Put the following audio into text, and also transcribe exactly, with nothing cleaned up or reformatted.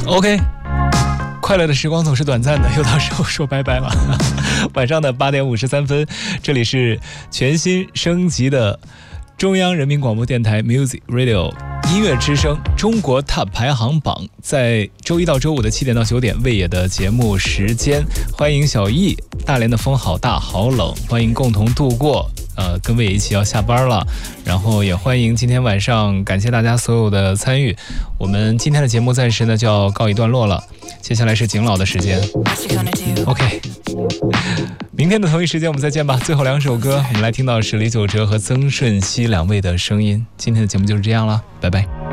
OK， 快乐的时光总是短暂的，又到时候说拜拜了。晚上的八点五十三分，这里是全新升级的中央人民广播电台 Music Radio 音乐之声中国 Top 排行榜，在周一到周五的七点到九点，魏野的节目时间，欢迎小易。大连的风好大好冷，欢迎共同度过。呃，跟魏野一起要下班了，然后也欢迎今天晚上，感谢大家所有的参与。我们今天的节目暂时呢就要告一段落了，接下来是景老的时间。OK， 明天的同一时间我们再见吧。最后两首歌，我们来听到是李玖哲和曾舜晞两位的声音。今天的节目就是这样了，拜拜。